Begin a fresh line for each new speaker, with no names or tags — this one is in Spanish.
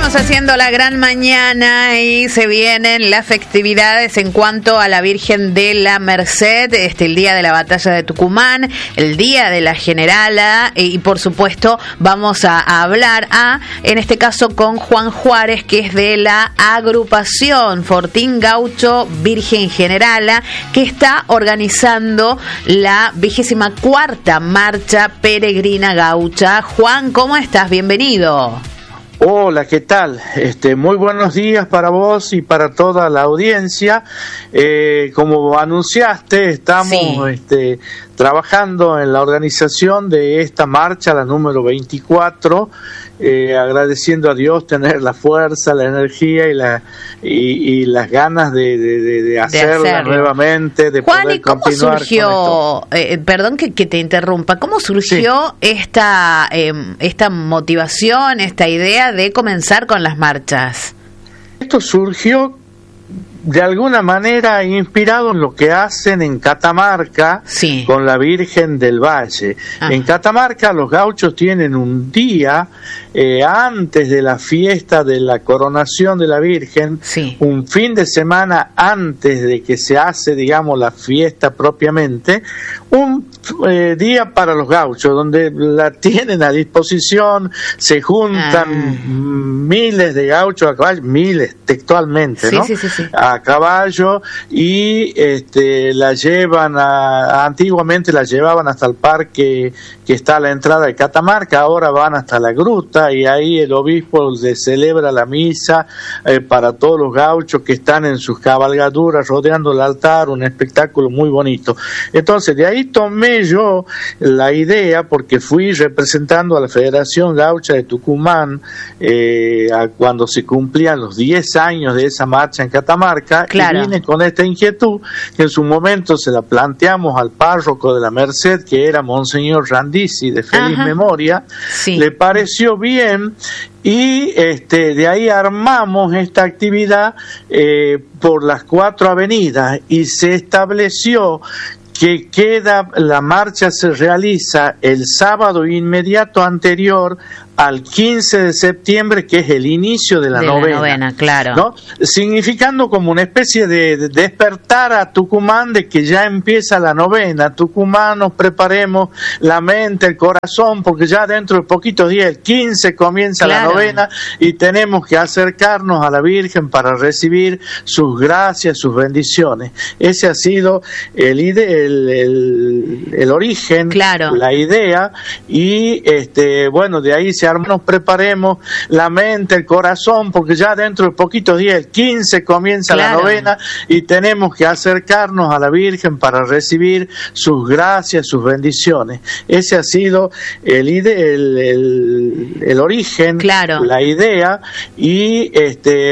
Estamos haciendo la gran mañana y se vienen las festividades en cuanto a la Virgen de la Merced, el día de la batalla de Tucumán, el día de la Generala y por supuesto vamos a hablar en este caso con Juan Juárez, que es de la agrupación Fortín Gaucho Virgen Generala, que está organizando la 24ª marcha peregrina gaucha. Juan, ¿cómo estás? Bienvenido.
Hola, ¿qué tal? Muy buenos días para vos y para toda la audiencia. Como anunciaste, estamos trabajando en la organización de esta marcha, la número 24, agradeciendo a Dios tener la fuerza, la energía y las ganas de hacerla nuevamente, de
Juan,
poder
¿y cómo
continuar
surgió,
con esto?
perdón que te interrumpa, cómo surgió esta motivación, esta idea de comenzar con las marchas?
Esto surgió de alguna manera inspirado en lo que hacen en Catamarca con la Virgen del Valle. En Catamarca los gauchos tienen un día antes de la fiesta de la coronación de la Virgen, un fin de semana antes de que se hace, digamos, la fiesta propiamente, un día para los gauchos, donde la tienen a disposición, se juntan miles de gauchos a caballo, miles textualmente, ¿no? A caballo y la llevan antiguamente la llevaban hasta el parque que está a la entrada de Catamarca, ahora van hasta la gruta y ahí el obispo le celebra la misa para todos los gauchos que están en sus cabalgaduras rodeando el altar, un espectáculo muy bonito. Entonces de ahí tomé yo la idea, porque fui representando a la Federación Gaucha de Tucumán cuando se cumplían los 10 años de esa marcha en Catamarca, y vine con esta inquietud que en su momento se la planteamos al párroco de la Merced, que era Monseñor Randisi, de feliz memoria. Le pareció bien y de ahí armamos esta actividad por las 4 avenidas y se estableció que la marcha se realiza el sábado inmediato anterior al 15 de septiembre, que es el inicio de la novena, ¿no? Significando como una especie de despertar a Tucumán de que ya empieza la novena. Tucumán, nos preparemos la mente, el corazón, porque ya dentro de poquitos días, el 15, comienza la novena y tenemos que acercarnos a la Virgen para recibir sus gracias, sus bendiciones. Ese ha sido el origen, la idea, y bueno, de ahí nos preparemos la mente, el corazón, porque ya dentro de poquitos días, el 15, comienza la novena y tenemos que acercarnos a la Virgen para recibir sus gracias, sus bendiciones. Ese ha sido el origen, la idea, y